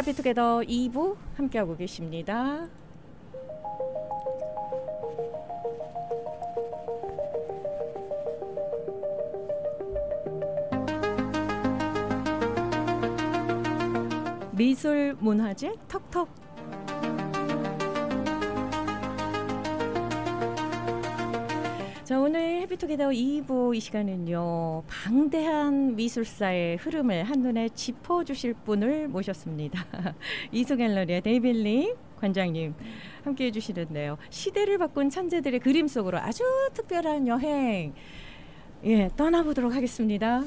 해피투게더 2부 함께하고 계십니다. 미술 문화재 톡톡. 자, 오늘 해피투게더 2부 이 시간은요, 방대한 미술사의 흐름을 한눈에 짚어주실 분을 모셨습니다. 이수갤러리의 데이빌리 관장님 함께해 주시는데요. 시대를 바꾼 천재들의 그림 속으로 아주 특별한 여행, 떠나보도록 하겠습니다.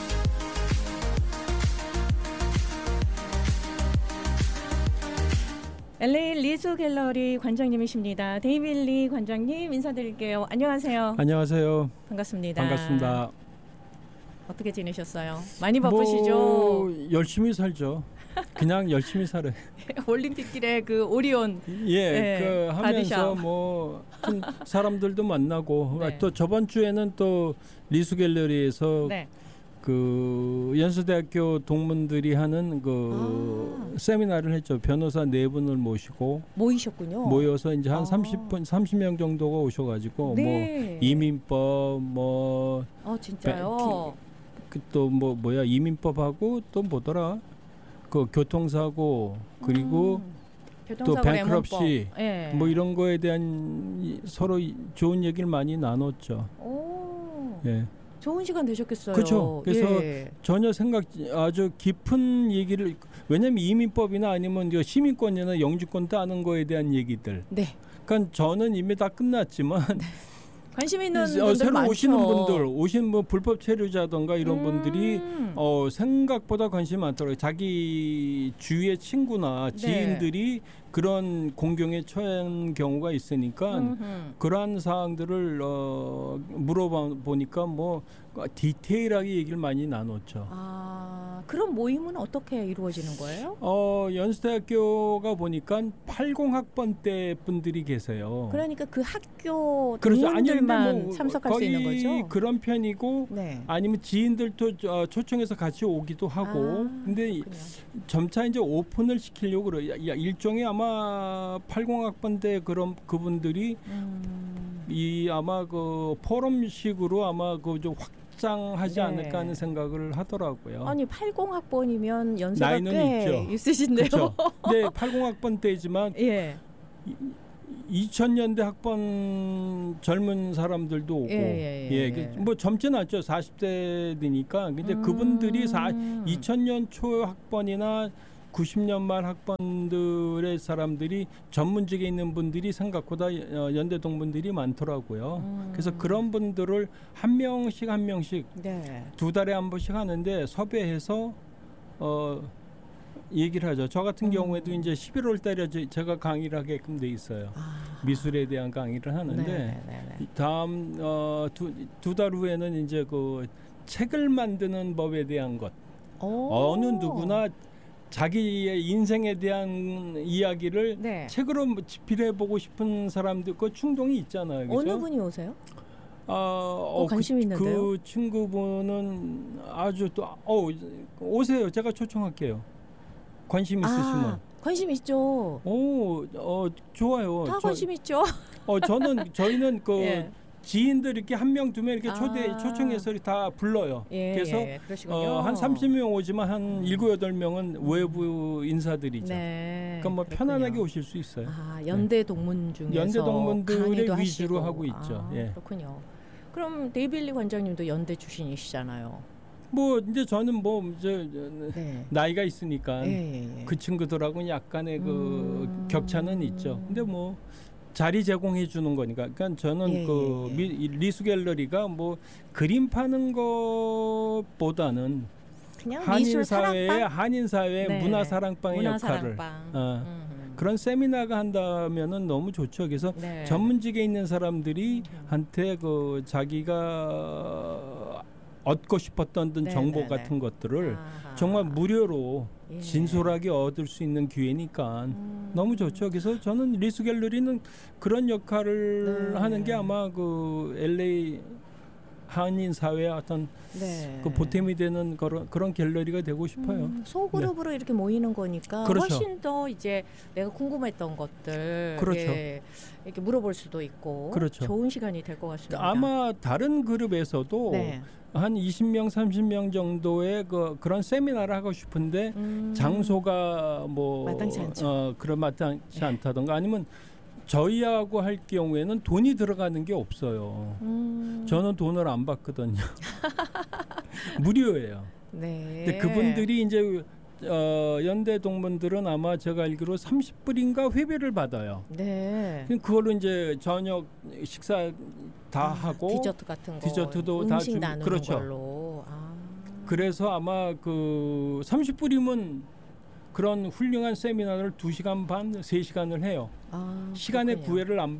LA 리수 갤러리 관장님이십니다. 데이빌리 관장님 인사드릴게요. 안녕하세요. 안녕하세요. 반갑습니다. 반갑습니다. 어떻게 지내셨어요? 많이 바쁘시죠? 열심히 살죠. 그냥 열심히 살아요. 올림픽길에 그 오리온 그 하면서 뭐 사람들도 만나고 네. 또 저번 주에는 또 리수 갤러리에서 그 연수대학교 동문들이 하는 그 세미나를 했죠. 변호사 4분을 모이셨군요. 모여서 이제 한 30명 정도가 오셔가지고 뭐 이민법 진짜요? 또 뭐야 이민법하고 또 뭐더라? 그 교통사고 그리고 또 뱅크럽시 뭐 이런 거에 대한 서로 좋은 얘기를 많이 나눴죠. 좋은 시간 되셨겠어요. 그렇죠. 그래서 전혀 아주 깊은 얘기를, 왜냐하면 이민법이나 아니면 시민권이나 영주권 따는 거에 대한 얘기들. 그러니까 저는 이미 다 끝났지만 관심 있는 분들 새로 많죠. 오신 뭐 불법 체류자던가 이런 분들이 생각보다 관심이 많더라고요. 자기 주위의 친구나 지인들이 그런 공경에 처한 경우가 있으니까 그러한 사항들을 물어보니까 뭐 디테일하게 얘기를 많이 나눴죠. 그런 모임은 어떻게 이루어지는 거예요? 연수대학교가 보니까 80학번 때 분들이 계세요. 그러니까 그 학교 동문들만 참석할 수 있는 거죠? 그런 편이고 아니면 지인들도 초청해서 같이 오기도 하고. 근데 점차 이제 오픈을 시키려고 그래요. 일종의 아마 80학번 때 그분들이 이 아마 그 포럼식으로 아마 그 좀 확장하지 않을까 하는 생각을 하더라고요. 아니 80학번이면 연세가 나이는 꽤 있죠. 있으신데요. 그렇죠. 네, 80학번 때지만 2000년대 학번 젊은 사람들도 오고, 뭐 젊진 않죠. 40대니까. 근데 그분들이 2000년 초 학번이나 90년 말 학번들의 사람들이 전문직에 있는 분들이 생각보다 연대 동문들이 많더라고요. 그래서 그런 분들을 한 명씩 2달에 한 번씩 하는데 섭외해서 얘기를 하죠. 저 같은 경우에도 이제 11월 달에 제가 강의를 하게끔 돼 있어요. 미술에 대한 강의를 하는데 다음 두 달 후에는 이제 그 책을 만드는 법에 대한 것. 어느 누구나 자기의 인생에 대한 이야기를 책으로 집필해보고 싶은 사람들 그 충동이 있잖아요. 그렇죠? 어느 분이 오세요? 관심 있는데요. 그 친구분은 아주 또 오세요. 제가 초청할게요. 관심 있으시면. 관심 있죠. 좋아요. 다 관심 있죠. 저희는 지인들 이렇게 1명, 2명 이렇게 초청해서 다 불러요. 그래서 한 30명 오지만 한 7, 8명은 외부 인사들이죠. 그러니까 뭐 편안하게 오실 수 있어요. 연대 동문 중에서 연대 동문들의 위주로 하시고. 하고 있죠. 그렇군요. 그럼 데이빌리 관장님도 연대 출신이시잖아요. 뭐 이제 저는 뭐 나이가 있으니까 그 친구들하고는 약간의 그 격차는 있죠. 근데 뭐 자리 제공해 주는 거니까. 그러니까 저는 리수 갤러리가 뭐 그림 파는 것보다는 그냥 한인 사회의 문화 사랑방의 역할을 그런 세미나가 한다면은 너무 좋죠. 그래서 전문직에 있는 사람들이 한테 그 자기가 얻고 싶었던 정보 같은 것들을 정말 무료로 진솔하게 얻을 수 있는 기회니까 너무 좋죠. 그래서 저는 리수 갤러리는 그런 역할을 하는 게 아마 그 LA 한인 사회의 어떤 네. 그 보탬이 되는 그런 갤러리가 되고 싶어요. 소그룹으로 이렇게 모이는 거니까 그렇죠. 훨씬 더 이제 내가 궁금했던 것들 그렇죠. 이렇게 물어볼 수도 있고 그렇죠. 좋은 시간이 될 것 같습니다. 아마 다른 그룹에서도 네. 한 20명, 30명 정도의 그런 세미나를 하고 싶은데 장소가 뭐 마땅치 않죠. 그런 마땅치 않다던가 아니면 저희하고 할 경우에는 돈이 들어가는 게 없어요. 저는 돈을 안 받거든요. 무료예요. 네. 근데 그분들이 이제 연대 동문들은 아마 제가 알기로 30불인가 회비를 받아요. 네. 그걸로 이제 저녁 식사 다 하고 디저트 같은 거, 디저트도 음식 다 주고 나누는 그렇죠. 걸로. 그래서 아마 그 30불이면 그런 훌륭한 세미나를 2시간 반, 3시간을 해요. 시간의 그렇군요. 구애를 안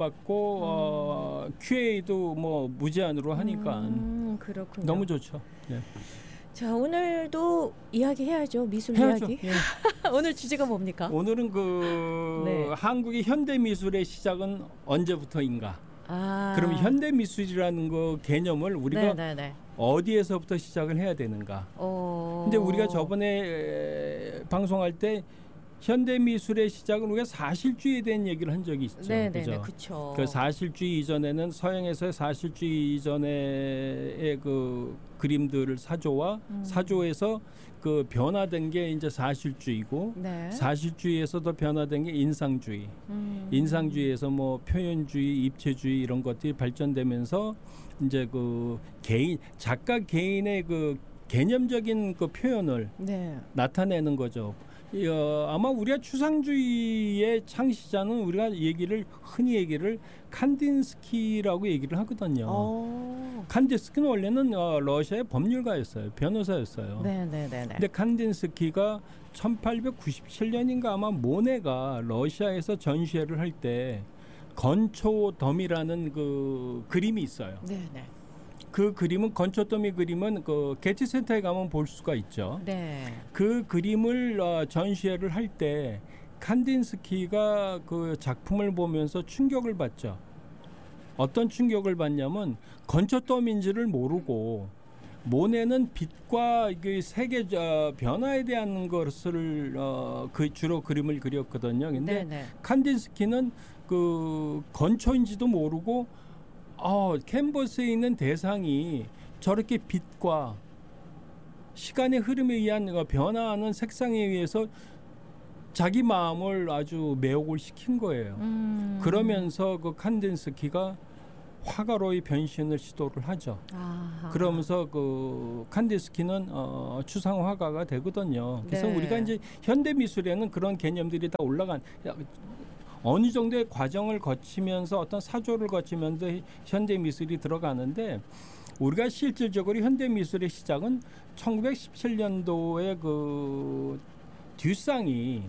받고 QA도 뭐 무제한으로 하니까 그렇군요. 너무 좋죠. 네. 자, 오늘도 이야기 해야죠. 미술 해야죠. 이야기. 예. 오늘 주제가 뭡니까? 오늘은 그 네. 한국의 현대 미술의 시작은 언제부터인가? 그럼 현대 미술이라는 거 개념을 우리가 네네네. 어디에서부터 시작을 해야 되는가? 근데 우리가 저번에 방송할 때 현대 미술의 시작은 우리가 사실주의에 대한 얘기를 한 적이 있죠. 네네네, 그렇죠. 그 사실주의 이전에는 서양에서의 사실주의 이전의 그 그림들을 사조에서 그 변화된 게 이제 사실주의고, 네. 사실주의에서도 변화된 게 인상주의. 인상주의에서 뭐 표현주의, 입체주의 이런 것들이 발전되면서 이제 그 작가 개인의 그 개념적인 그 표현을 네. 나타내는 거죠. 아마 우리가 추상주의의 창시자는 우리가 흔히 얘기를 칸딘스키라고 얘기를 하거든요. 칸딘스키는 원래는 러시아의 법률가였어요. 변호사였어요. 네네네. 근데 칸딘스키가 1897년인가 아마 모네가 러시아에서 전시회를 할 때 건초더미라는 그 그림이 있어요. 네네. 그 그림은 건초더미 그림은 그 게티센터에 가면 볼 수가 있죠. 네. 그 그림을 전시회를 할 때 칸딘스키가 그 작품을 보면서 충격을 받죠. 어떤 충격을 받냐면 건초더미인지를 모르고 모네는 빛과 그 색의 변화에 대한 것을 주로 그림을 그렸거든요. 근데 네네. 칸딘스키는 그 건초인지도 모르고 캔버스에 있는 대상이 저렇게 빛과 시간의 흐름에 의한 변화하는 색상에 의해서 자기 마음을 아주 매혹을 시킨 거예요. 그러면서 그 칸딘스키가 화가로의 변신을 시도를 하죠. 그러면서 그 칸딘스키는 추상 화가가 되거든요. 그래서 네. 우리가 이제 현대 미술에는 그런 개념들이 다 올라간 어느 정도의 과정을 거치면서 어떤 사조를 거치면서 현대 미술이 들어가는데 우리가 실질적으로 현대 미술의 시작은 1917년도에 그 듀상이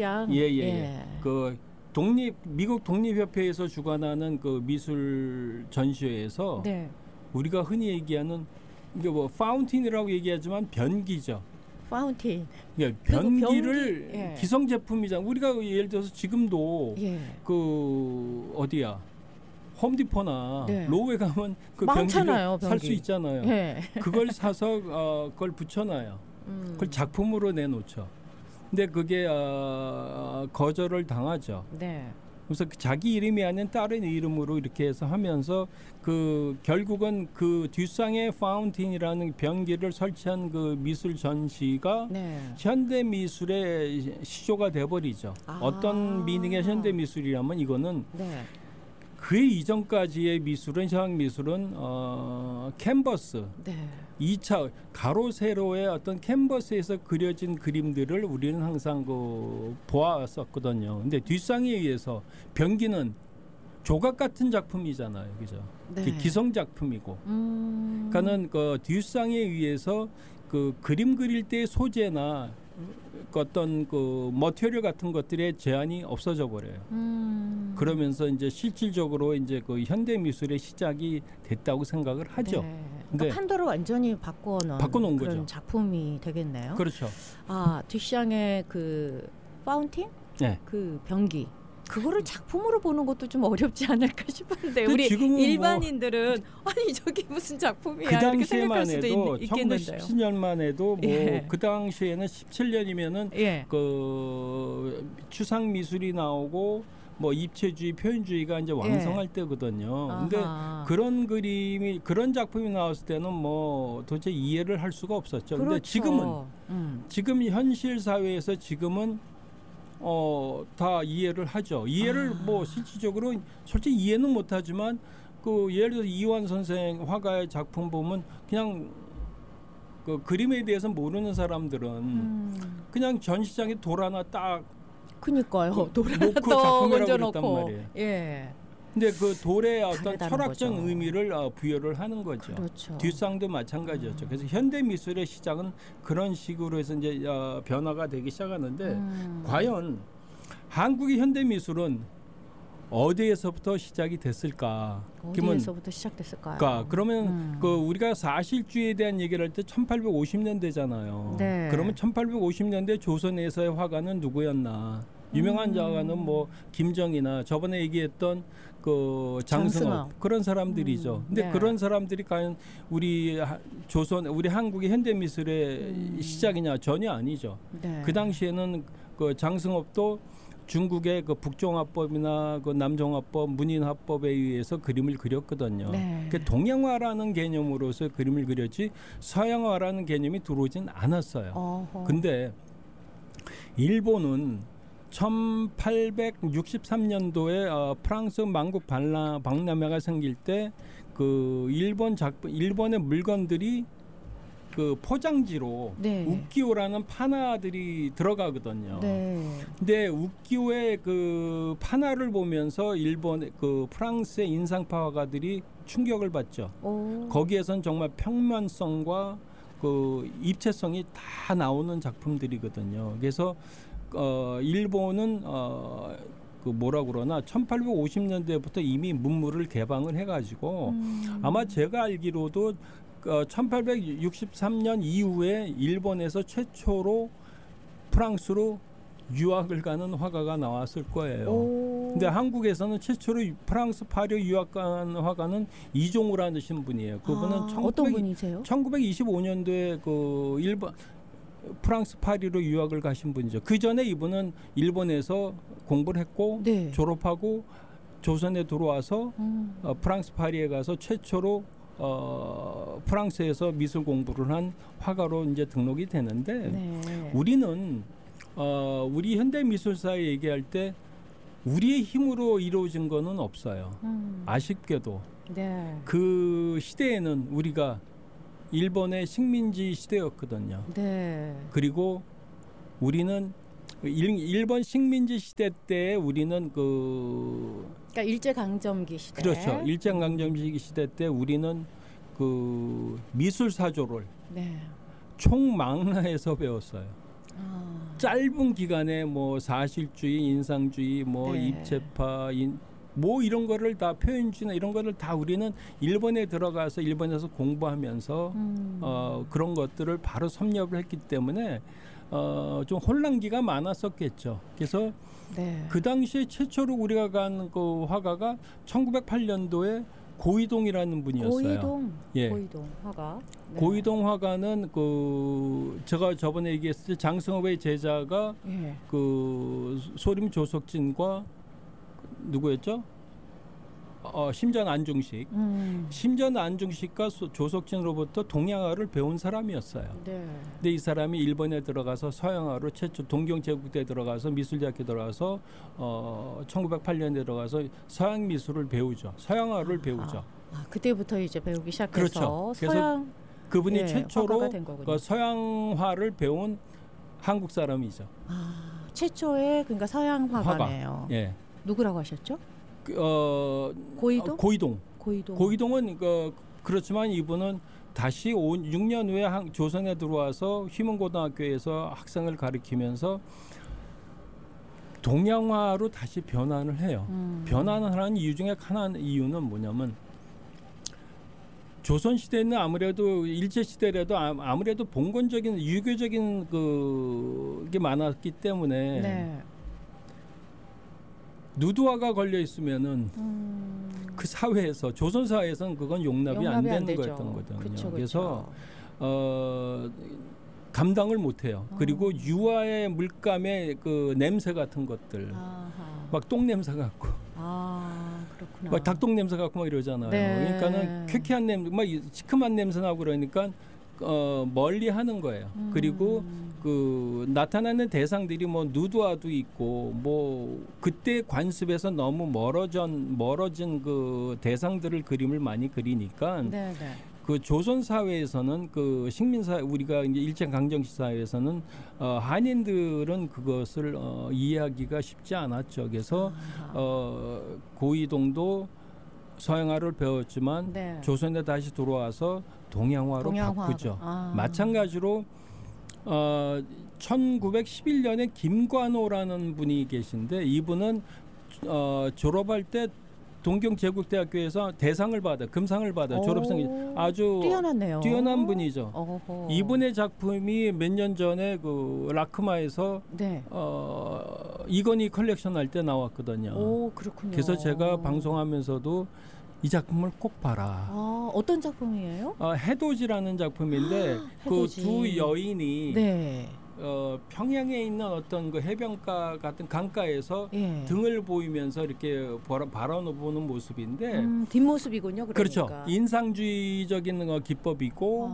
그 미국 독립협회에서 주관하는 그 미술 전시회에서 네. 우리가 흔히 얘기하는 이게 뭐 파운틴이라고 얘기하지만 변기죠. 파운틴. 그러니까 변기를 변기, 예. 기성 제품이잖아. 우리가 예를 들어서 지금도 그 어디야? 홈디포나 네. 로우에 가면 그 많잖아요, 변기를 살 수 있잖아요. 예. 그걸 사서 그걸 붙여놔요. 그걸 작품으로 내놓죠. 근데 그게 거절을 당하죠. 네. 그래서 자기 이름이 아닌 다른 이름으로 이렇게 해서 하면서 그 결국은 그 듀상의 파운틴이라는 변기를 설치한 그 미술 전시가 네. 현대 미술의 시조가 돼버리죠. 어떤 미닝의 현대 미술이라면 이거는 네. 그 이전까지의 미술은 서양 미술은 캔버스, 네. 2차 가로 세로의 어떤 캔버스에서 그려진 그림들을 우리는 항상 그 보았었거든요. 근데 뒷상에 의해서 변기는 조각 같은 작품이잖아요, 그죠? 네. 기성 작품이고, 그러니까는 그 뒷상에 의해서 그 그림 그릴 때의 소재나 어떤 그 머티리얼 같은 것들의 제한이 없어져 버려요. 그러면서 이제 실질적으로 이제 그 현대 미술의 시작이 됐다고 생각을 하죠. 네. 근데 그러니까 판도를 완전히 바꿔놓은 그런 거죠. 작품이 되겠네요. 그렇죠. 듀샹의 그 파운틴, 네. 그 변기. 그거를 작품으로 보는 것도 좀 어렵지 않을까 싶은데 우리 일반인들은 아니 저게 무슨 작품이야 그 이렇게 생각할 수도 있겠는데요. 1917년만 해도 뭐 그 당시에는 17년이면은 그 추상 미술이 나오고 뭐 입체주의, 표현주의가 이제 왕성할 때거든요. 근데 그런 그림이 그런 작품이 나왔을 때는 뭐 도대체 이해를 할 수가 없었죠. 그렇죠. 근데 지금은 지금 현실 사회에서 지금은 다 이해를 하죠. 이해를 뭐 실질적으로 솔직히 이해는 못하지만 그 예를 들어서 이완 선생 화가의 작품 보면 그냥 그 그림에 대해서 모르는 사람들은 그냥 전시장에 돌 하나 딱 그니까요. 돌 하나 놓고 작품이라고 그랬단 말이에요. 예. 근데 그 돌의 어떤 철학적 거죠. 의미를 부여를 하는 거죠. 그렇죠. 뒷상도 마찬가지였죠. 그래서 현대 미술의 시작은 그런 식으로 해서 이제 변화가 되기 시작하는데 과연 한국의 현대 미술은 어디에서부터 시작이 됐을까? 어디에서부터 시작됐을까요? 그러면 그 우리가 사실주의에 대한 얘기를 할 때 1850년대잖아요. 네. 그러면 1850년대 조선에서의 화가는 누구였나? 유명한 작가는 뭐 김정이나 저번에 얘기했던 그 장승업 그런 사람들이죠. 근데 그런 사람들이 과연 우리 한국의 현대 미술의 시작이냐? 전혀 아니죠. 네. 그 당시에는 그 장승업도 중국의 그 북종화법이나 그 남종화법, 문인화법에 의해서 그림을 그렸거든요. 네. 그 동양화라는 개념으로서 그림을 그렸지 서양화라는 개념이 들어오진 않았어요. 근데 일본은 1863년도에 프랑스 만국 박람회가 생길 때 그 일본의 물건들이 그 포장지로 우키오라는 판화들이 들어가거든요. 근데 우키오의 그 판화를 보면서 그 프랑스의 인상파 화가들이 충격을 받죠. 거기에선 정말 평면성과 그 입체성이 다 나오는 작품들이거든요. 그래서 일본은 그 뭐라 그러나 1850년대부터 이미 문물을 개방을 해가지고 아마 제가 알기로도 1863년 이후에 일본에서 최초로 프랑스로 유학을 가는 화가가 나왔을 거예요. 근데 한국에서는 최초로 프랑스 파리 유학 간 화가는 이종우라는 분이에요. 그분은 어떤 분이세요? 1925년도에 그 프랑스 파리로 유학을 가신 분이죠. 그 전에 이분은 일본에서 공부를 했고 졸업하고 조선에 들어와서 프랑스 파리에 가서 최초로 프랑스에서 미술 공부를 한 화가로 이제 등록이 되는데 우리는 우리 현대 미술사에 얘기할 때 우리의 힘으로 이루어진 거는 없어요. 아쉽게도 그 시대에는 우리가 일본의 식민지 시대였거든요. 그리고 우리는 일본 식민지 시대 때 우리는 그러니까 일제강점기 시대. 그렇죠. 일제강점기 시대 때 우리는 그 미술 사조를 총망라에서 배웠어요. 짧은 기간에 뭐 사실주의, 인상주의, 뭐 입체파, 뭐 이런 거를 다 표현주의나 이런 거를 다 우리는 일본에 들어가서 일본에서 공부하면서 그런 것들을 바로 섭렵을 했기 때문에 좀 혼란기가 많았었겠죠. 그래서 그 당시에 최초로 우리가 간 그 화가가 1908년도에 고이동이라는 분이었어요. 고이동 화가. 고이동 화가는 그 제가 저번에 얘기했을 때 장승업의 제자가 그 소림 조석진과 누구였죠? 심전 안중식. 심전 안중식과 조석진으로부터 동양화를 배운 사람이었어요. 근데 이 사람이 일본에 들어가서 서양화로 최초 동경제국대에 들어가서 미술대학교에 들어가서 1908년에 들어가서 서양 미술을 배우죠. 서양화를 배우죠. 그때부터 이제 배우기 시작해서 그렇죠. 그래서 그분이 최초로 그 서양화를 배운 한국 사람이죠. 최초의 그러니까 서양 화가네요. 누구라고 하셨죠? 고이동? 고이동은 그렇지만 이분은 다시 6년 후에 조선에 들어와서 휘문고등학교에서 학생을 가르치면서 동양화로 다시 변환을 해요. 변환을 하는 이유 중에 하나 이유는 뭐냐면 조선 시대는 아무래도 일제 시대라도 아무래도 봉건적인 유교적인 그게 많았기 때문에 누드화가 걸려 있으면은 그 사회에서 조선 사회에서는 그건 용납이 안 되는 거였던 거거든요. 그쵸. 그래서 감당을 못 해요. 그리고 유화의 물감의 그 냄새 같은 것들 막 똥 냄새 같고 그렇구나. 막 닭똥 냄새 같고 막 이러잖아요. 네. 그러니까는 쾌쾌한 냄새 막 시큼한 냄새 나고 그러니까 멀리 하는 거예요. 그리고 그 나타나는 대상들이 뭐 누드화도 있고 뭐 그때 관습에서 너무 멀어진 그 대상들을 그림을 많이 그리니까 그 조선 사회에서는 그 식민사 우리가 이제 일제 강점기 사회에서는 한인들은 그것을 이해하기가 쉽지 않았죠. 그래서 고이동도 서양화를 배웠지만 조선에 다시 들어와서 동양화로 바꾸죠. 마찬가지로 1911년에 김관호라는 분이 계신데 이분은 졸업할 때 동경제국대학교에서 대상을 받아 금상을 받아 졸업생이 아주 뛰어났네요. 뛰어난 분이죠. 어허. 이분의 작품이 몇 년 전에 그 라크마에서 이건희 컬렉션 할 때 나왔거든요. 오, 그렇군요. 그래서 제가 방송하면서도 이 작품을 꼭 봐라. 어떤 작품이에요? 해돋이라는 작품인데 그 두 여인이 평양에 있는 어떤 그 해변가 같은 강가에서 등을 보이면서 이렇게 바라보는 모습인데 뒷모습이군요. 그러니까. 그렇죠. 인상주의적인 기법이고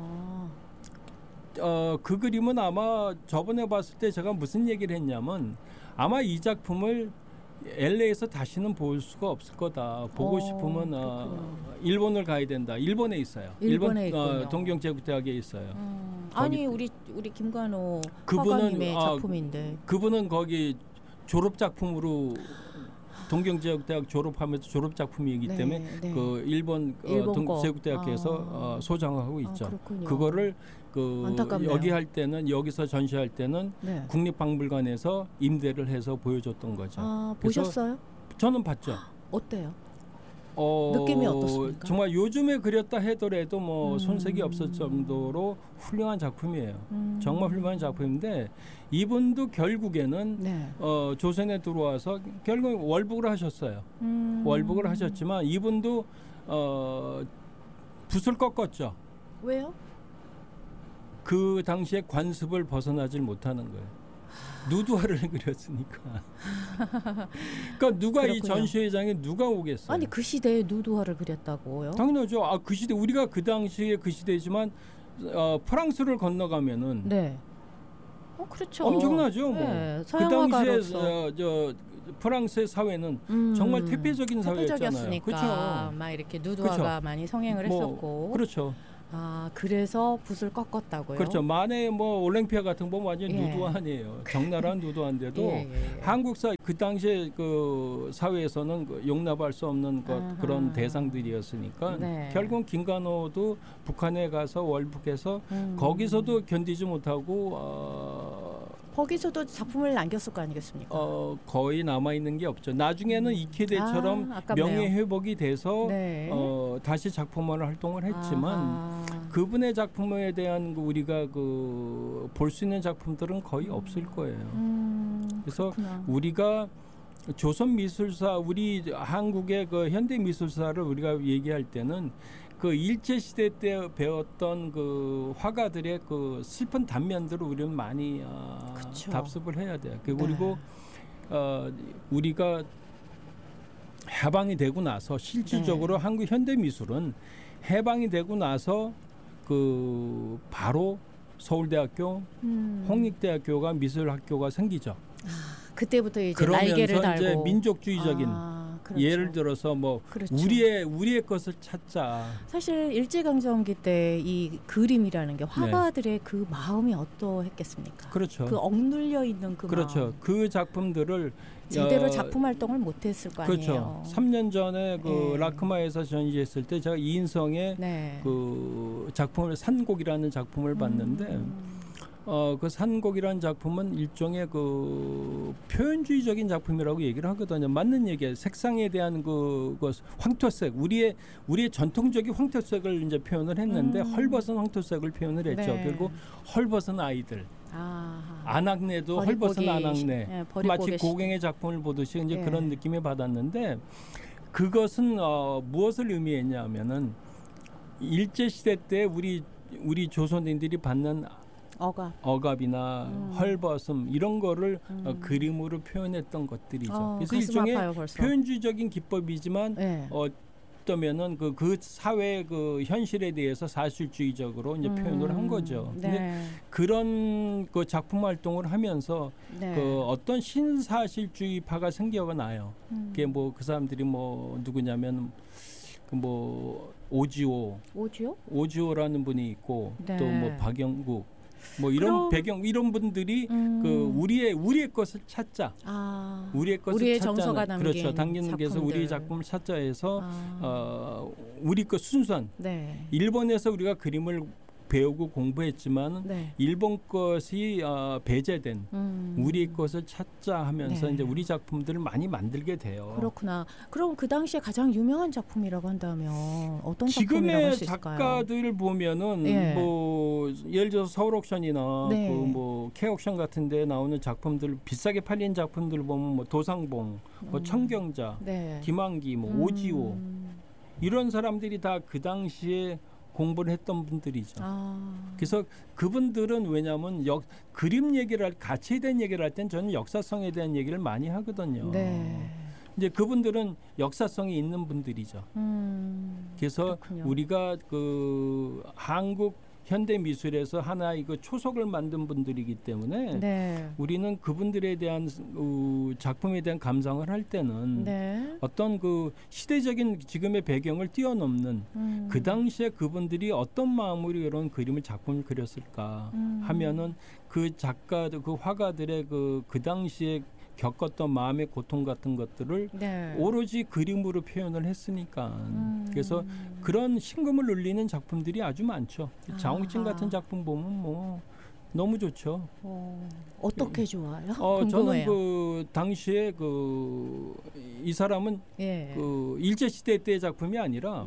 그 그림은 아마 저번에 봤을 때 제가 무슨 얘기를 했냐면 아마 이 작품을 LA에서 다시는 볼 수가 없을 거다. 보고 싶으면 일본을 가야 된다. 일본에 있어요. 일본 동경제국대학에 있어요. 아니 우리 김관호 화가님의 작품인데 그분은 거기 졸업 작품으로 동경제국대학 졸업하면서 졸업 작품이기 때문에 그 일본 제국대학에서 소장하고 있죠. 그거를 여기 할 때는 여기서 전시할 때는 국립박물관에서 임대를 해서 보여줬던 거죠. 보셨어요? 저는 봤죠. 어때요? 느낌이 어떻습니까? 정말 요즘에 그렸다 하더라도 뭐 손색이 없을 정도로 훌륭한 작품이에요. 정말 훌륭한 작품인데 이분도 결국에는 조선에 들어와서 결국 월북을 하셨어요. 월북을 하셨지만 이분도 붓을 꺾었죠. 왜요? 그 당시에 관습을 벗어나질 못하는 거예요. 누드화를 그렸으니까. 그러니까 누가 그렇군요. 이 전시회장에 누가 오겠어요? 아니 그 시대에 누드화를 그렸다고요? 당연하죠. 그 시대 우리가 그 당시에 그 시대지만 프랑스를 건너가면은 그렇죠. 엄청나죠. 뭐. 그 당시에 프랑스의 사회는 정말 태폐적인 사회였잖아요. 그렇죠. 막 이렇게 누드화가 많이 성행을 했었고. 그렇죠. 그래서 붓을 꺾었다고요? 그렇죠. 만에 뭐 올랭피아 같은 거 완전 누드화 아니에요. 적나라한 누드화인데도 한국 그 당시에 그 사회에서는 용납할 수 없는 그런 대상들이었으니까 결국 김관호도 북한에 가서 월북해서 거기서도 견디지 못하고 거기서도 작품을 남겼을 거 아니겠습니까? 거의 남아 있는 게 없죠. 나중에는 이케대처럼 명예 회복이 돼서 다시 작품화를 활동을 했지만 그분의 작품에 대한 우리가 볼 수 있는 작품들은 거의 없을 거예요. 그래서 그렇구나. 우리가 조선 미술사, 우리 한국의 그 현대 미술사를 우리가 얘기할 때는 그 일제 시대 때 배웠던 그 화가들의 그 슬픈 단면들을 우리는 많이 답습을 해야 돼요. 그리고 우리가 해방이 되고 나서 실질적으로 한국 현대 미술은 해방이 되고 나서 그 바로 서울대학교, 홍익대학교가 미술학교가 생기죠. 그때부터 이제 날개를 달고 이제 민족주의적인 그렇죠. 예를 들어서 뭐 그렇죠. 우리의 것을 찾자. 사실 일제강점기 때 이 그림이라는 게 화가들의 그 마음이 어떠했겠습니까? 그렇죠. 그 억눌려 있는 그 그렇죠. 마음. 그 작품들을 제대로 작품 활동을 못했을 거 아니에요. 그렇죠. 3년 전에 그 라크마에서 전시했을 때 제가 이인성의 그 작품을 산곡이라는 작품을 봤는데. 그 산곡이라는 작품은 일종의 그 표현주의적인 작품이라고 얘기를 하거든요. 맞는 얘기예요. 색상에 대한 그 황토색, 우리의 전통적인 황토색을 이제 표현을 했는데 헐벗은 황토색을 표현을 했죠. 그리고 헐벗은 아이들, 안악내도 헐벗은 안악내, 마치 고갱의 작품을 보듯이 이제 그런 느낌을 받았는데 그것은 무엇을 의미했냐면은 일제 시대 때 우리 조선인들이 받는 억압이나 헐벗음 이런 거를 그림으로 표현했던 것들이죠. 그래서 일종의 아파요, 표현주의적인 기법이지만 어떠면은 그 사회의 그 현실에 대해서 사실주의적으로 이제 표현을 한 거죠. 근데 그런 그 작품 활동을 하면서 그 어떤 신사실주의파가 생겨나요. 그게 뭐 그 사람들이 뭐 누구냐면 그 뭐 오지오라는 분이 있고 또 뭐 박영국 뭐 이런 배경 이런 분들이 그 우리의 것을 찾자. 우리의 것을 찾자. 그렇죠. 당기는께서 우리의 작품을 찾자 해서 우리 것 순수한 일본에서 우리가 그림을 배우고 공부했지만 일본 것이 배제된 우리 것을 찾자 하면서 이제 우리 작품들을 많이 만들게 돼요. 그렇구나. 그럼 그 당시에 가장 유명한 작품이라고 한다면 어떤 작품이라고 할 수 있을까요? 지금의 작가들 보면은 뭐 예를 들어서 서울옥션이나 그 뭐 K옥션 같은데 나오는 작품들 비싸게 팔린 작품들 보면 뭐 도상봉, 뭐 청경자, 김한기, 뭐 오지오 이런 사람들이 다 그 당시에 공부를 했던 분들이죠. 그래서 그분들은 왜냐하면 그림 얘기를 가치에 대한 얘기를 할 땐 저는 역사성에 대한 얘기를 많이 하거든요. 이제 그분들은 역사성이 있는 분들이죠. 그래서 그렇군요. 우리가 그 한국 현대 미술에서 하나의 그 초석을 만든 분들이기 때문에 우리는 그분들에 대한 작품에 대한 감상을 할 때는 어떤 그 시대적인 지금의 배경을 뛰어넘는 그 당시에 그분들이 어떤 마음으로 이런 그림을 작품을 그렸을까 하면은 그 작가들 그 화가들의 그 당시에 겪었던 마음의 고통 같은 것들을 오로지 그림으로 표현을 했으니까 그래서 그런 심금을 울리는 작품들이 아주 많죠. 장욱진 같은 작품 보면 뭐 너무 좋죠. 어떻게 좋아요? 저는 그 당시에 이 사람은 그 일제 시대 때의 작품이 아니라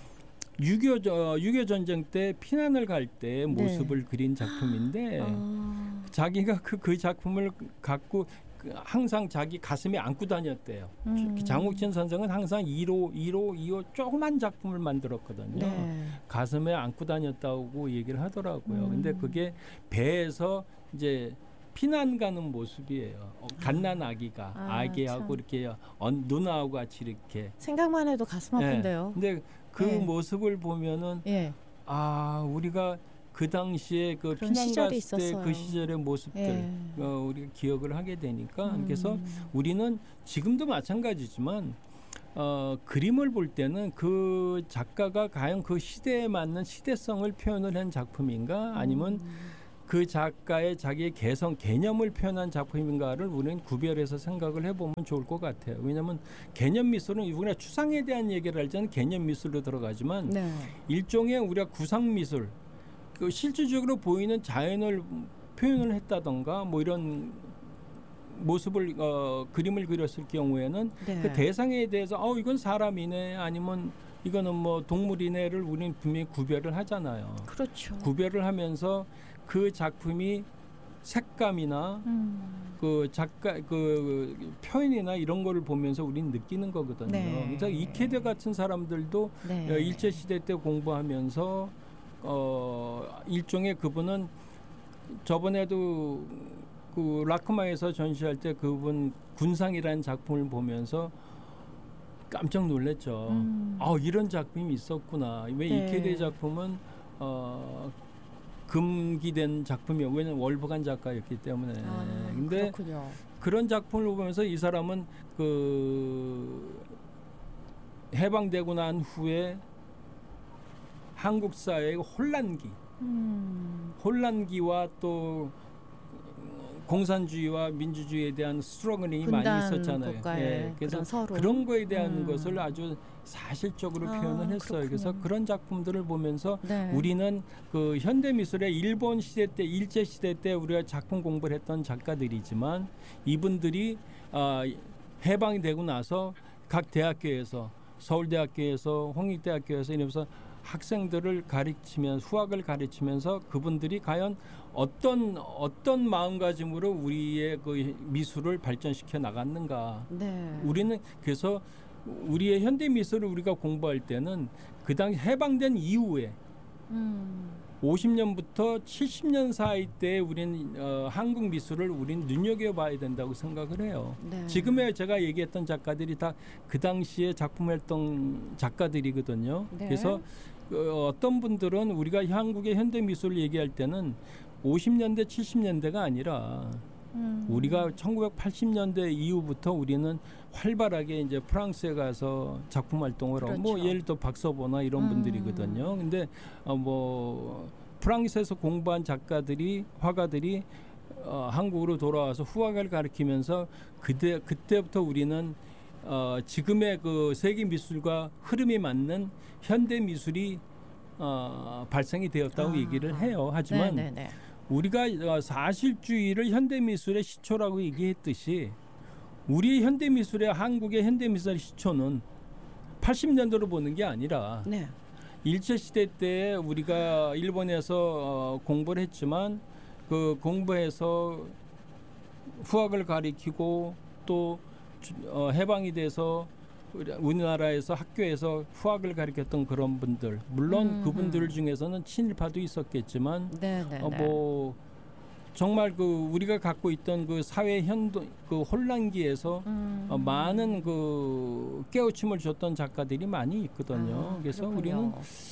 6.25 전쟁 때 피난을 갈 때 모습을 그린 작품인데 자기가 그 작품을 갖고 항상 자기 가슴에 안고 다녔대요. 장욱진 선생은 항상 2호 조그만 작품을 만들었거든요. 가슴에 안고 다녔다고 얘기를 하더라고요. 근데 그게 배에서 이제 피난 가는 모습이에요. 갓난 아기가 아기하고 참. 이렇게 누나하고 같이 이렇게 생각만 해도 가슴 아픈데요. 근데 그 모습을 보면은 우리가 그 당시에 그 피난 갔을 때 그 시절의 모습들 우리가 기억을 하게 되니까 그래서 우리는 지금도 마찬가지지만 그림을 볼 때는 그 작가가 과연 그 시대에 맞는 시대성을 표현을 한 작품인가 아니면 그 작가의 자기의 개념을 표현한 작품인가를 우리는 구별해서 생각을 해보면 좋을 것 같아요. 왜냐하면 개념 미술은 우리가 추상에 대한 얘기를 할 때는 개념 미술로 들어가지만 일종의 우리가 구상 미술 그 실질적으로 보이는 자연을 표현을 했다던가 뭐 이런 모습을 그림을 그렸을 경우에는 그 대상에 대해서 이건 사람이네 아니면 이거는 뭐 동물이네를 우리는 분명히 구별을 하잖아요. 그렇죠. 구별을 하면서 그 작품이 색감이나 그 작가 그 표현이나 이런 거를 보면서 우리는 느끼는 거거든요. 그래서 이케데 같은 사람들도 일제 시대 때 공부하면서 일종의 그분은 저번에도 그 라크마에서 전시할 때 그분 군상이라는 작품을 보면서 깜짝 놀랐죠. 이런 작품이 있었구나. 왜 이케데 작품은 금기된 작품이요. 왜냐면 월북한 작가였기 때문에. 근데 그렇군요. 그런 작품을 보면서 이 사람은 그 해방되고 난 후에 한국 사회의 혼란기와 또 공산주의와 민주주의에 대한 스트러글이 많이 있었잖아요. 그래서 그런 거에 대한 것을 아주 사실적으로 표현을 했어요. 그렇군요. 그래서 그런 작품들을 보면서 우리는 그 현대 미술의 일본 시대 때 일제 시대 때 우리가 작품 공부를 했던 작가들이지만 이분들이 해방이 되고 나서 각 대학교에서 서울대학교에서 홍익대학교에서 이러면서 학생들을 가르치면서 후학을 가르치면서 그분들이 과연 어떤 마음가짐으로 우리의 그 미술을 발전시켜 나갔는가. 네. 우리는 그래서 우리의 현대 미술을 우리가 공부할 때는 그 당시 해방된 이후에 50년부터 70년 사이 때 우리는 한국 미술을 우리는 눈여겨봐야 된다고 생각을 해요. 네. 지금의 제가 얘기했던 작가들이 다 그 당시에 작품 활동 작가들이거든요. 네. 그래서 어떤 분들은 우리가 한국의 현대 미술을 얘기할 때는 50년대 70년대가 아니라 우리가 1980년대 이후부터 우리는 활발하게 이제 프랑스에 가서 작품 활동을 하고 그렇죠. 뭐 예를 들어 박서보나 이런 분들이거든요. 근데 뭐 프랑스에서 공부한 작가들이 화가들이 한국으로 돌아와서 후학을 가르치면서 그때부터 우리는 지금의 그 세계 미술과 흐름이 맞는 현대 미술이 발생이 되었다고 얘기를 해요. 하지만 네네네. 우리가 사실주의를 현대미술의 시초라고 얘기했듯이 우리 현대미술의 한국의 현대미술의 시초는 80년대로 보는 게 아니라 네. 일제시대 때 우리가 일본에서 공부를 했지만 그 공부해서 후학을 가리키고 또 해방이 돼서 우리나라에서 학교에서 후학을 가르쳤던 그런 분들 물론 그분들 중에서는 친일파도 있었겠지만 뭐 정말 그 우리가 갖고 있던 그 사회 그 혼란기에서 많은 그 깨우침을 줬던 작가들이 많이 있거든요. 그래서 그렇군요.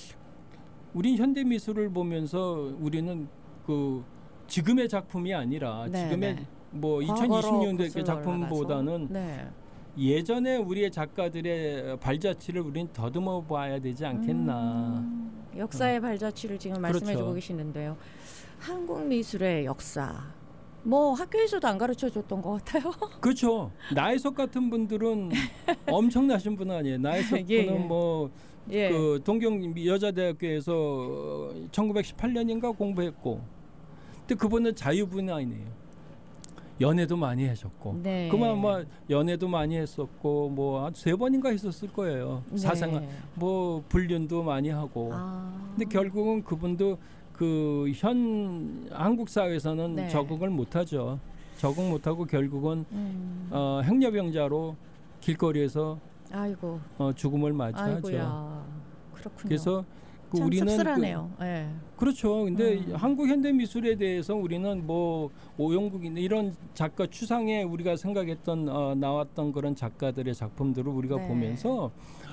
우린 현대 미술을 보면서 우리는 그 지금의 작품이 아니라 지금의 뭐 2020년대 작품보다는 예전에 우리의 작가들의 발자취를 우리는 더듬어 봐야 되지 않겠나. 역사의 발자취를 지금 말씀해주고 계시는데요. 한국 미술의 역사. 뭐 학교에서도 안 가르쳐줬던 것 같아요. 그렇죠. 나혜석 같은 분들은 엄청나신 분 아니에요. 나혜석 분은 뭐 그 동경 여자대학교에서 1918년인가 공부했고, 근데 그분은 자유분야이네요. 연애도 많이 하셨고, 그만 뭐 연애도 많이 했었고, 뭐 한 3번인가 했었을 거예요. 사생활 뭐 불륜도 많이 하고. 근데 결국은 그분도 그 한국 사회에서는 적응을 못하죠. 적응 못하고 결국은 행여병자로 길거리에서 죽음을 맞이하죠. 그렇군요. 그래서 참 우리는 씁쓸하네요. 그렇죠. 근데 한국 현대 미술에 대해서 우리는 뭐 오영국이나 이런 작가 추상에 우리가 생각했던 나왔던 그런 작가들의 작품들을 우리가 보면서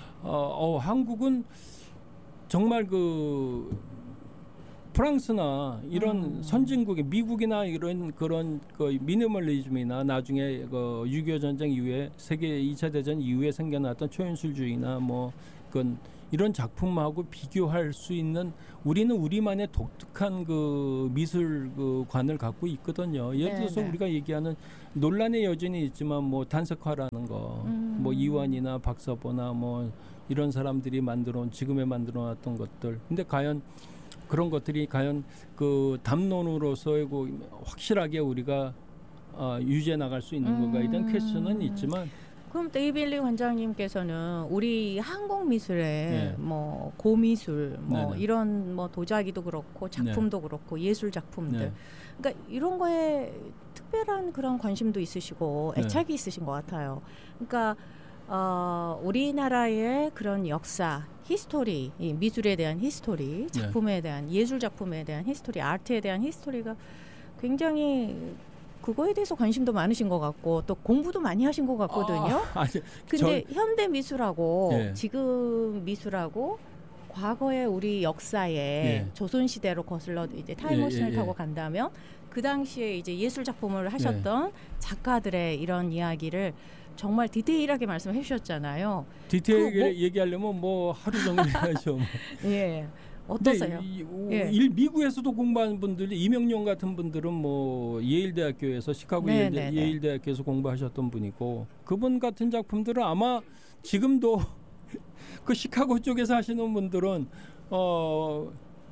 한국은 정말 그 프랑스나 이런 선진국의 미국이나 이런 그런 그 미니멀리즘이나 나중에 그 6.25 전쟁 이후에 세계 2차 대전 이후에 생겨났던 초연술주의나 뭐 그건 이런 작품하고 비교할 수 있는 우리는 우리만의 독특한 그 미술 그 관을 갖고 있거든요. 예를 들어서 우리가 얘기하는 논란의 여전히 있지만 뭐 단색화라는 거, 뭐 이완이나 박서보나 뭐 이런 사람들이 지금에 만들어놨던 것들. 근데 과연 그런 것들이 과연 그 담론으로서의 그 확실하게 우리가 유지해 나갈 수 있는 건가에 대한 퀘스천은 있지만. 그럼 데이빌리 관장님께서는 우리 한국 미술의 뭐 고미술 뭐 이런 뭐 도자기도 그렇고 작품도 그렇고 예술 작품들 그러니까 이런 거에 특별한 그런 관심도 있으시고 애착이 있으신 것 같아요. 그러니까 우리나라의 그런 역사, 히스토리, 이 미술에 대한 히스토리, 작품에 대한 예술 작품에 대한 히스토리, 아트에 대한 히스토리가 굉장히 그거에 대해서 관심도 많으신 것 같고 또 공부도 많이 하신 것 같거든요. 근데 현대 미술하고 지금 미술하고 과거의 우리 역사에 조선 시대로 거슬러 이제 타임머신을 타고 간다면 그 당시에 이제 예술 작품을 하셨던 작가들의 이런 이야기를 정말 디테일하게 말씀해 주셨잖아요. 디테일하게 얘기하려면 뭐 하루 종일 해야죠. 어떠세요? 미국에서도 공부한 분들이 이명용 같은 분들은 뭐 예일대학교에서 시카고 예일대학교에서 공부하셨던 분이고 그분 같은 작품들은 아마 지금도 그 시카고 쪽에서 하시는 분들은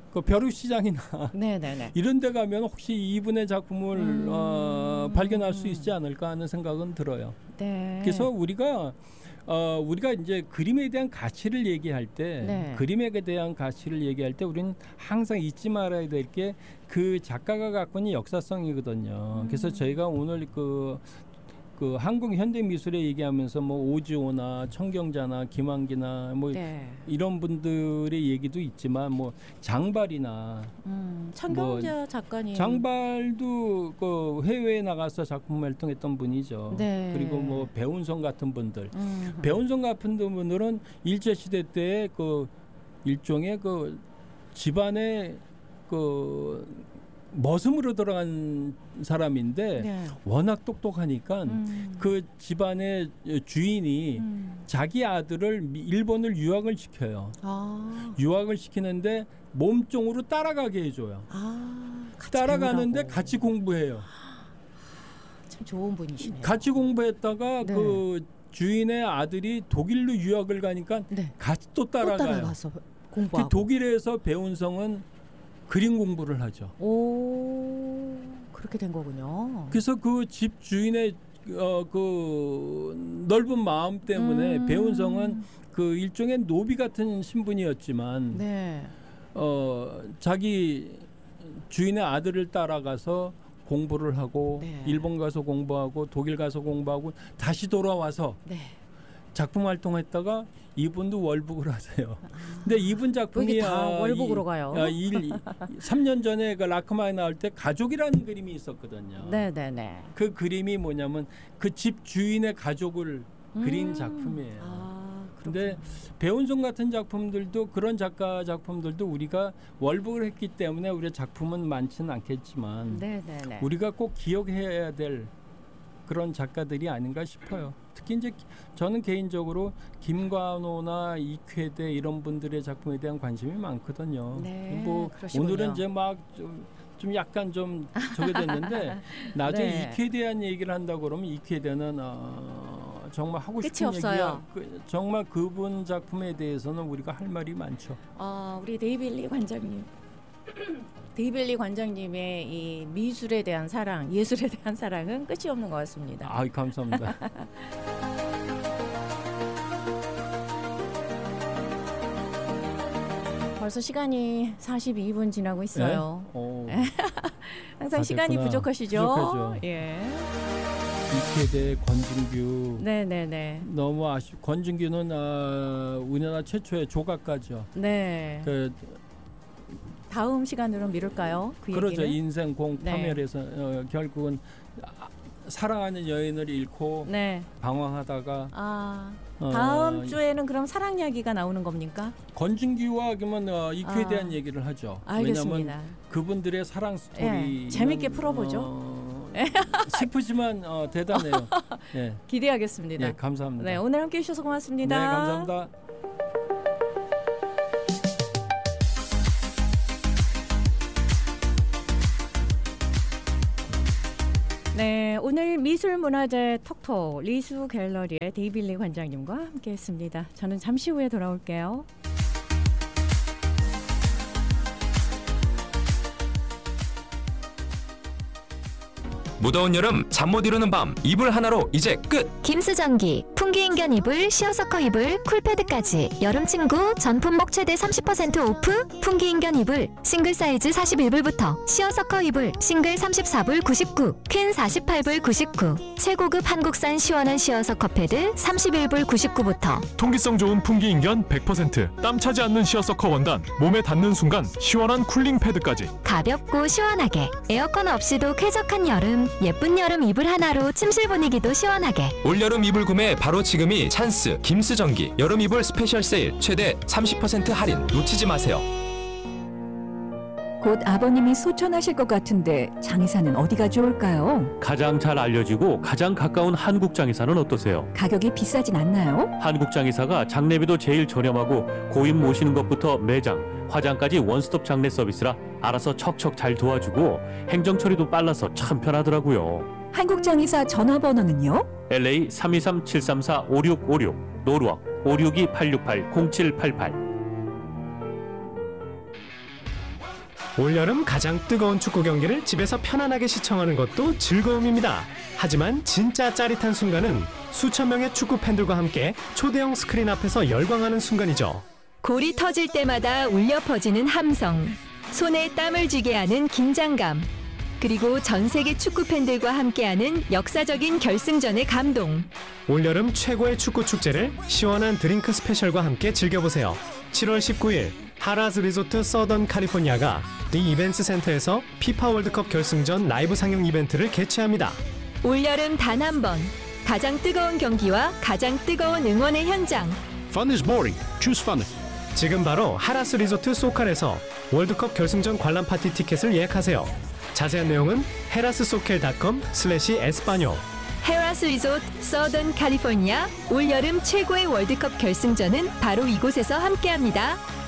그 벼룩시장이나 이런 데 가면 혹시 이분의 작품을 발견할 수 있지 않을까 하는 생각은 들어요. 네. 그래서 우리가 이제 그림에 대한 가치를 얘기할 때 그림에 대한 가치를 얘기할 때 우리는 항상 잊지 말아야 될 게 그 작가가 갖고 있는 역사성이거든요. 그래서 저희가 오늘 그 한국 현대 미술에 얘기하면서 뭐 오지오나 청경자나 김환기나 뭐 이런 분들의 얘기도 있지만 뭐 장발이나 청경자 뭐 작가님 장발도 그 해외에 나가서 작품 활동했던 분이죠. 그리고 뭐 배운성 같은 분들, 배운성 같은 분들은 일제 시대 때 그 일종의 그 집안의 그 머슴으로 들어간 사람인데 워낙 똑똑하니까 그 집안의 주인이 자기 아들을 일본을 유학을 시켜요. 유학을 시키는데 몸종으로 따라가게 해줘요. 따라가는데 같이 공부해요. 참 좋은 분이시네요. 같이 공부했다가 그 주인의 아들이 독일로 유학을 가니까 같이 또 따라가서 공부하고. 그 독일에서 배운성은 그림 공부를 하죠. 오, 그렇게 된 거군요. 그래서 그 집 주인의 그 넓은 마음 때문에 배운성은 그 일종의 노비 같은 신분이었지만 자기 주인의 아들을 따라가서 공부를 하고 일본 가서 공부하고 독일 가서 공부하고 다시 돌아와서 작품 활동했다가 이분도 월북을 하세요. 근데 이분 작품이 다 월북으로 가요. 3년 전에 그 라크마에 나올 때 가족이라는 그림이 있었거든요. 네네네. 그 그림이 뭐냐면 그 집 주인의 가족을 그린 작품이에요. 근데 배운성 같은 작품들도 그런 작가 작품들도 우리가 월북을 했기 때문에 우리의 작품은 많지는 않겠지만 우리가 꼭 기억해야 될 그런 작가들이 아닌가 싶어요. 특히 이제 저는 개인적으로 김관호나 이쾌대 이런 분들의 작품에 대한 관심이 많거든요. 뭐 그러시군요. 오늘은 이제 막 좀 약간 좀 저게 됐는데 나중에 이쾌에 대한 얘기를 한다고 그러면 이쾌대는 정말 하고 싶은 얘기야. 정말 그분 작품에 대해서는 우리가 할 말이 많죠. 우리 데이빌리 관장님. 데이빌리 관장님의 이 미술에 대한 사랑, 예술에 대한 사랑은 끝이 없는 것 같습니다. 감사합니다. 벌써 시간이 42분 지나고 있어요. 항상 시간이 부족하시죠? 부족하죠. 이쾌대 권준규. 네네네. 너무 권준규는 우리나라 최초의 조각가죠. 그 다음 시간으로 미룰까요? 그러죠. 인생 공 파멸에서 결국은 사랑하는 여인을 잃고 방황하다가 다음 주에는 그럼 사랑 이야기가 나오는 겁니까? 권준규와 그러면 이쾌에 대한 얘기를 하죠. 알겠습니다. 왜냐하면 그분들의 사랑 스토리 재밌게 풀어보죠. 슬프지만 대단해요. 기대하겠습니다. 감사합니다. 오늘 함께해 주셔서 고맙습니다. 감사합니다. 오늘 미술문화재 톡톡 리수 갤러리의 데이빌리 관장님과 함께했습니다. 저는 잠시 후에 돌아올게요. 무더운 여름 잠 못 이루는 밤 이불 하나로 이제 끝! 김수전기, 풍기인견 이불, 시어서커 이불, 쿨패드까지 여름 친구 전품목 최대 30% 오프 풍기인견 이불 싱글 사이즈 41불부터 시어서커 이불 싱글 34불 99, 퀸 48불 99 최고급 한국산 시원한 시어서커 패드 31불 99부터 통기성 좋은 풍기인견 100% 땀 차지 않는 시어서커 원단 몸에 닿는 순간 시원한 쿨링 패드까지 가볍고 시원하게 에어컨 없이도 쾌적한 여름 예쁜 여름 이불 하나로 침실 분위기도 시원하게 올여름 이불 구매 바로 지금이 찬스. 김수전기 여름 이불 스페셜 세일 최대 30% 할인 놓치지 마세요. 곧 아버님이 소천하실 것 같은데 장의사는 어디가 좋을까요? 가장 잘 알려지고 가장 가까운 한국장의사는 어떠세요? 가격이 비싸진 않나요? 한국장의사가 장례비도 제일 저렴하고 고인 모시는 것부터 매장, 화장까지 원스톱 장례 서비스라 알아서 척척 잘 도와주고 행정 처리도 빨라서 참 편하더라고요. 한국장의사 전화번호는요? LA 323-734-5656 노르웍 562-868-0788 올여름 가장 뜨거운 축구 경기를 집에서 편안하게 시청하는 것도 즐거움입니다. 하지만 진짜 짜릿한 순간은 수천 명의 축구 팬들과 함께 초대형 스크린 앞에서 열광하는 순간이죠. 골이 터질 때마다 울려 퍼지는 함성, 손에 땀을 쥐게 하는 긴장감, 그리고 전 세계 축구 팬들과 함께하는 역사적인 결승전의 감동. 올여름 최고의 축구 축제를 시원한 드링크 스페셜과 함께 즐겨보세요. 7월 19일 하라스 리조트 서던 캘리포니아가 디 이벤트 센터에서 피파 월드컵 결승전 라이브 상영 이벤트를 개최합니다. 올여름 단 한 번, 가장 뜨거운 경기와 가장 뜨거운 응원의 현장. Fun is boring. Choose fun. 지금 바로 하라스 리조트 소칼에서 월드컵 결승전 관람 파티 티켓을 예약하세요. 자세한 내용은 herasocal.com/espanol. 헤라스 리조트 서던 캘리포니아 올여름 최고의 월드컵 결승전은 바로 이곳에서 함께합니다.